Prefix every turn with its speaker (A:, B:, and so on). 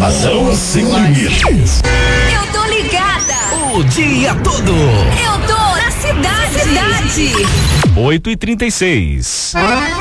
A: Programação sem limites.
B: Eu tô ligada.
C: O dia todo.
B: Eu tô na cidade.
C: 8h36.